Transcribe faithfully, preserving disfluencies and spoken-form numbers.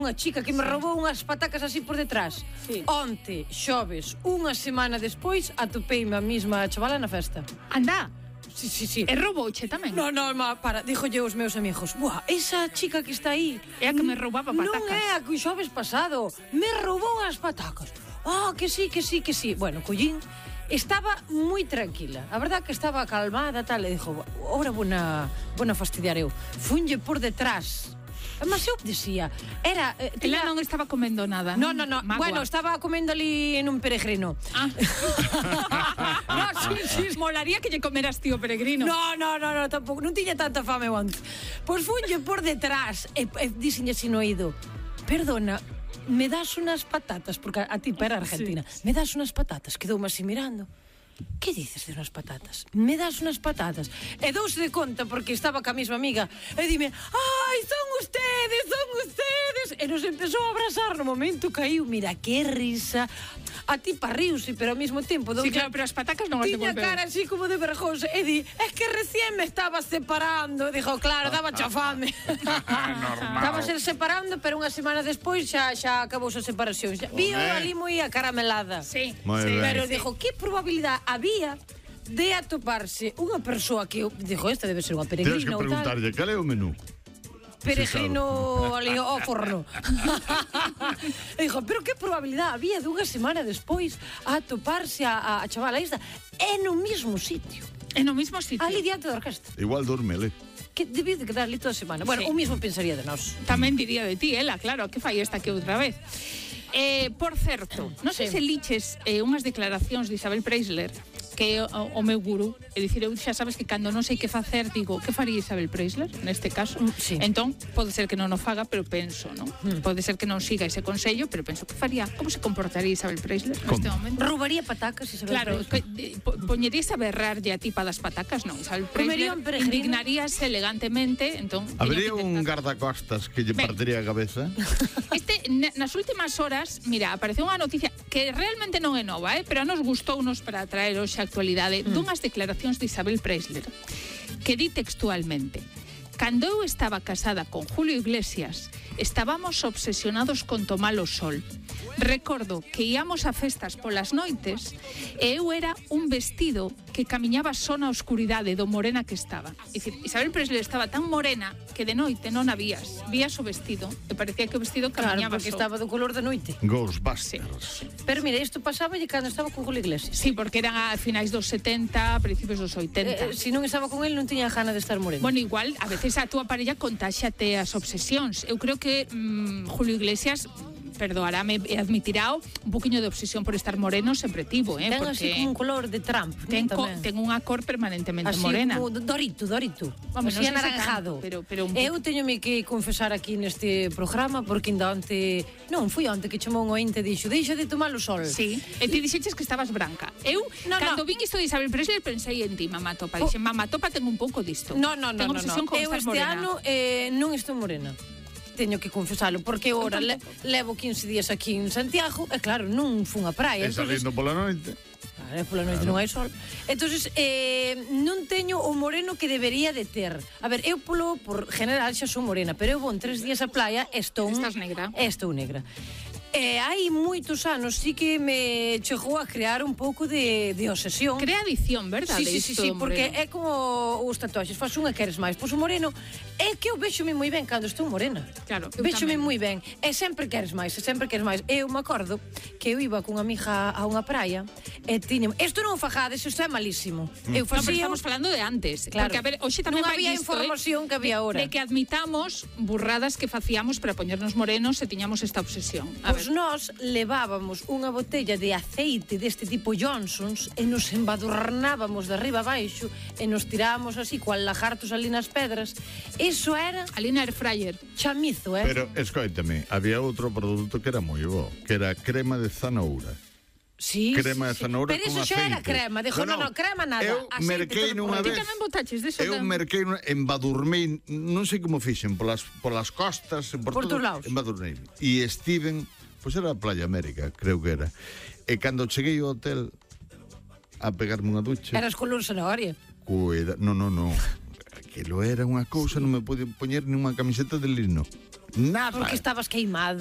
Unha chica que me roubou unhas patacas así por detrás. Sí. Onte, xoves, unha semana despois, atopeime a mesma chavala na festa. Anda. Sí, sí, sí. E roubouche tamén? No, no, ma, para, díjolle aos meus amigos, buah, esa chica que está aí é a que me roubaba patacas. Non é a que o xoves pasado, me roubou as patacas. Ah, que sí, que sí, que sí. Bueno, collín, estaba moi tranquila. A verdad que estaba calmada, tal, e dixo, ora bona, bona fastidiar eu. Funlle por detrás. Mas eu dicía, era... Eh, Ela non estaba comendo nada, non? No, no, no. Bueno, estaba comendo ali en un peregrino. Ah. No, sí, sí. Molaría que lle comeras tío peregrino. No, no, no, no, tampouco. Non tiña tanta fame eu antes. Pois funlle por detrás e, e dixenlle así no oído, perdona, me das unas patatas, porque a ti para Argentina, sí. Me das unas patatas, quedoume así mirando. Que dices de unas patatas? Me das unas patatas. E douse de conta porque estaba ca mesma amiga e dime, ai, son ustedes, son ustedes. E nos empezou a abrazar no momento, caíu, mira, que risa. A ti parriuse, pero ao mesmo tempo sí, claro, pero as patacas non as devolveu. Tiña cara así como de vergonza e di, es que recién me estaba separando. Dijo, claro, daba chafame. Estaba se separando, pero unha semana despois xa xa acabou a separación. Vío ali moi acaramelada. Sí, sí. Pero dijo, que probabilidade había de atoparse unha persoa que, dijo, esta debe ser unha peregrina ou tal. Tens que preguntarlle, cal é o menú? Peregrino ali ao forno. Dijo, pero que probabilidade había de unha semana despois a atoparse a, a chavala esta en o mismo sitio. En o mismo sitio. Ali diante da orquesta. Igual dormele. Que debía de quedar ali toda a semana. Bueno, sí. O mismo pensaría de nós. Tamén diría de ti, ela, claro, que fai esta que outra vez. Eh, por certo, non sei sí. se liches eh, unhas declaracións de Isabel Preisler, que é o, o meu gurú, é dicir, eu xa sabes que cando non sei que facer, digo, que faría Isabel Preisler neste caso? Sí. Entón, pode ser que non o faga, pero penso, non? Mm. Pode ser que non siga ese consello, pero penso que faría. Como se comportaría Isabel Preisler neste momento? Roubaría patacas Isabel claro, Preisler. Claro, po, poñerías a berrarlle a tipa das patacas, non? Isabel Preisler indignaríase elegantemente, entón... Habería un gardacostas que lle partiría a cabeza? Este, nas últimas horas, mira, apareceu unha noticia que realmente non é nova, eh, pero nos gustounos para traer hoxe a actualidade mm. dunhas declaracións de Isabel Preisler que di textualmente: cando eu estaba casada con Julio Iglesias estábamos obsesionados con tomar o sol. Recordo que íamos a festas polas noites e eu era un vestido que camiñaba só na oscuridade do morena que estaba. É dicir, Isabel Preisler estaba tan morena que de noite non a vías. Vías o vestido e parecía que o vestido camiñaba claro, porque só. Estaba do color da noite. Ghostbusters. Sí. Pero mira, isto pasaba cando estaba con Julio Iglesias. Sí, porque eran a finais dos setenta, a principios dos oitenta. Eh, se non estaba con el non tiña gana de estar morena. Bueno, igual, a veces a túa parella contáxate as obsesións. Eu creo que mmm, Julio Iglesias, perdoarame e admitirao, un poquinho de obsesión por estar moreno sempre tivo, eh, ten porque así como un color de Trump, ten, co, ten unha cor permanentemente así morena. Así como dorito, dorito. Vamos, así non anaranjado. Tanto, pero, pero un... Eu teñome que confesar aquí neste programa porque ainda onte, non, fui onte que chamou un ointe e dixo, deixa de tomar o sol. Sí, e ti dixeches que estabas branca. Eu, no, cando no. vin isto de Isabel Preisler, pensei en ti, mamá Topa. Dixen, mamá Topa, ten un pouco disto. No, no, no, ten no, obsesión no. con Eu estar este morena. ano eh, non estou morena. Teño que confesalo, porque ora le, levo quince días aquí en Santiago e claro, non fun a praia. E salindo pola noite. Claro, pola noite claro. Non hai sol. Entonces, eh, non teño o moreno que debería de ter. A ver, eu polo, por general xa sou morena, pero eu vou en tres días á playa e estou... Estás negra. Estou negra. E hai moitos anos sí que me chegou a crear un pouco de, de obsesión. Crea adicción, verdade? Sí, sí, sí, sí, porque é como os tatuaxes, faz unha queres máis. Pois o moreno é que eu véxome moi ben cando estou morena. Claro, véxome moi ben. E sempre queres máis, e sempre queres máis. Eu me acordo que eu iba cunha amiga a unha praia e tiñamos... Isto non fajades, isto é malísimo. Mm. Eu facía... No, pero estamos falando de antes. Claro. Porque, a ver, hoxe tamén non había visto, información eh, que había ahora. De, de que admitamos burradas que facíamos para poñernos morenos e tiñamos esta obsesión. A Pois nós levábamos unha botella de aceite deste tipo Johnson's e nos embadurnábamos de arriba abaixo e nos tirábamos así cual lagartos ali nas pedras. Eso era... Ali na air fryer. Chamizo, eh? Pero, escoítame, había outro produto que era moi bo, que era crema de zanahoura. Sí, crema de zanahoura pero con eso xa aceite. era crema, dijo, no, no, no crema nada. Eu merquei nunha vez. Ti tamén botaches deso? Eu merquei, embadurmei, non sei como fixen, polas, polas costas, por, por todos lados. Embadurmei. E estiven, pois era a Playa América, creo que era. E cando cheguei ao hotel a pegarme unha ducha... Eras color zanahoria. Cuida, non, non, non. Aquilo era unha cousa, non me podía poñer nin unha camiseta de lino. Nada. Porque estabas queimado.